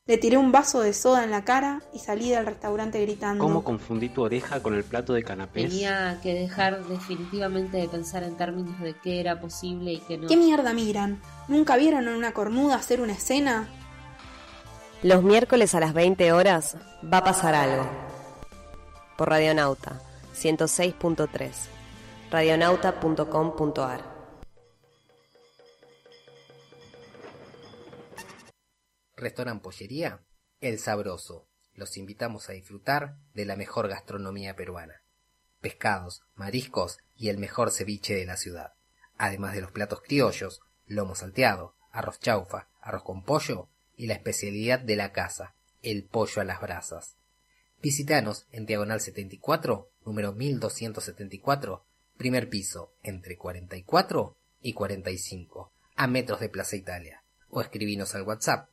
Le tiré un vaso de soda en la cara y salí del restaurante gritando. ¿Cómo confundí tu oreja con el plato de canapés? Tenía que dejar definitivamente de pensar en términos de qué era posible y qué no. ¿Qué mierda miran? ¿Nunca vieron a una cornuda hacer una escena? Los miércoles a las 20 horas va a pasar algo. Por Radionauta 106.3, radionauta.com.ar. Restaurant Pollería El Sabroso. Los invitamos a disfrutar de la mejor gastronomía peruana. Pescados, mariscos y el mejor ceviche de la ciudad. Además de los platos criollos, lomo salteado, arroz chaufa, arroz con pollo y la especialidad de la casa, el pollo a las brasas. Visítanos en Diagonal 74, número 1274, primer piso, entre 44 y 45, a metros de Plaza Italia. O escribinos al WhatsApp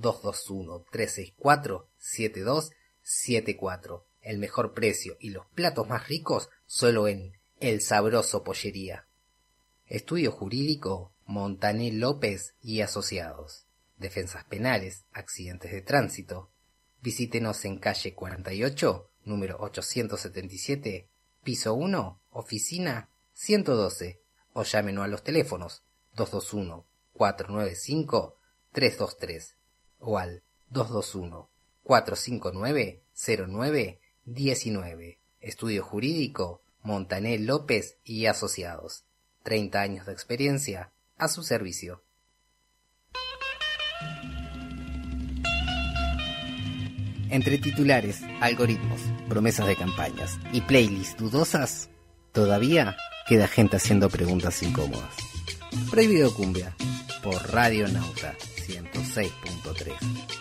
221-364-7274. El mejor precio y los platos más ricos solo en El Sabroso Pollería. Estudio Jurídico Montané López y Asociados. Defensas penales, accidentes de tránsito. Visítenos en calle 48, número 877, piso 1, oficina 112. O llámenos a los teléfonos 221-495-323 o al 221-459-0919. Estudio Jurídico Montané López y Asociados. 30 años de experiencia a su servicio. Entre titulares, algoritmos, promesas de campañas y playlists dudosas, todavía queda gente haciendo preguntas incómodas. Prohibido Cumbia, por Radionauta 106.3.